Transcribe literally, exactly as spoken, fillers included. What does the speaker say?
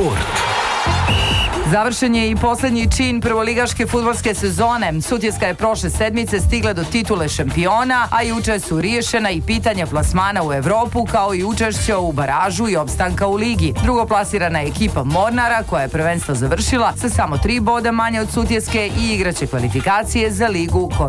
Sport. Završen je i posljednji čin prvoligaške fudbalske sezone. Sutjeska je prošle sedmice stigla do titule šampiona, a juče su riješena i pitanja plasmana u Europu, kao i učešća u baražu i opstanka u ligi. Drugoplasirana je ekipa Mornara, koja je prvenstvo završila sa samo tri boda manje od Sutjeske i igraće kvalifikacije za ligu